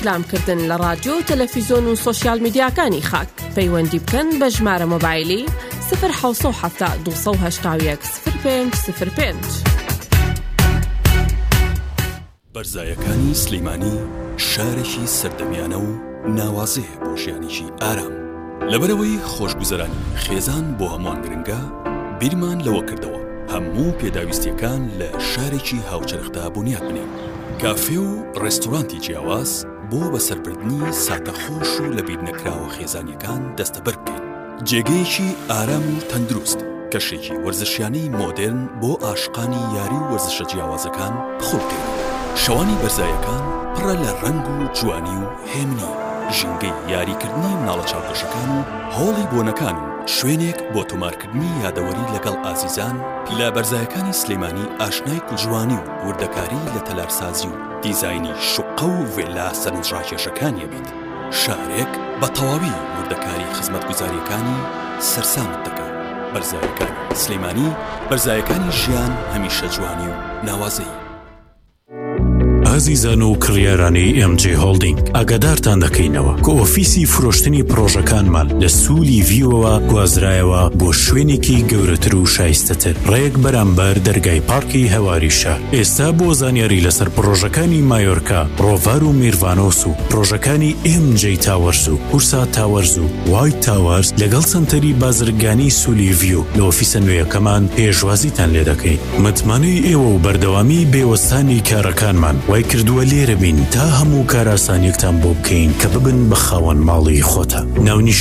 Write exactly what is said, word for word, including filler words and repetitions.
ڕێکلامکردن لە رادیۆ، تەلەڤیزۆن و سۆشیال میدیاکانی خاک. پەیوەندی بکەن بە ژمارە مۆبایلی صفر حوت هەفتا دووسە و هەشتا و یەک صفر پێنج صفر پێنج. بەرزایەکانی سلەیمانی شارێکی سەردەمیانە و ناوازەیە بۆ ژیانێکی ئارام. لەبەرەوەی خۆشگوزەرانی خێزان بۆ هەمووان گرنگە، بیرمان لەوە کردەوە هەموو پێداویستیەکان لە شارێکی هاوچەرخدا بنیاد بنێن. کافێ و ڕێستۆرانتی جیاواز بۆ بەسەربردنی ساتەخۆش و لە بیر نەکراوە خێزانیەکان دەستەبەر بکەین. جێگەیەکی ئارام و تەندروست، کەشێکی وەرزشیانەی مۆدێرن بۆ عاشقانی یاری و وەرزشە جیاوازەکان بخۆ بکەین. شەوانی بەرزایەکان پڕە لە ڕەنگ و جوانی و هێمنی، ژینگەی یاریکردنی مناڵە چاوکەشەکان و هۆڵی بۆنەکان و شوێنێک بۆ تۆمارکردنی یادەوەری لەگەڵ ئازیزان. لە بەرزایەکانی سلەیمانی ئاشنای کوژوانی و وردەکاری لە تەلارسازی و دیزاینی شوقە و ڤێلا سەرنجڕاکێشەکانیە بیت. شارێک بە تەواوی وردەکاری خزمەتگوزاریەکانی سەرسامت دەکات. بەرزایەکانی سلەیمانی، بەرزایەکانی ژیان هەمیشە جوانی و ناوازەی. ئازیزان و کڕیارانی ئێم جێ هۆڵدینگ، ئاگادارتان دەکەینەوە کە ئۆفیسی فرۆشتنی پرۆژەکانمان لە سوولی ڤیوەوە گوازرایەوە بۆ شوێنێکی گەورەتر و شایستەتر ڕێک بەرامبەر دەرگای پارکی هەواری شار. ئێستا بۆ زانیاری لەسەر پرۆژەکانی مایۆرکا، ڕۆڤار و میرڤانۆس و پرۆژەکانی ئێم جێ تاوەرز و هورسا تاوەرز و وایت تاوەرز لەگەڵ سنتەری بازرگانی سوولی ڤیو لە ئۆفیسە نوێیەکەمان پێشوازیتان لێ دەکەین. متمانەی ئێوە و بەردەوامی پێوەستانی کارەکانمان وای کردووە لێرە بین تا هەموو کاراسانیەکتان بۆ بکەین کە ببن بە خاوەن ماڵی خۆتە. ناونیش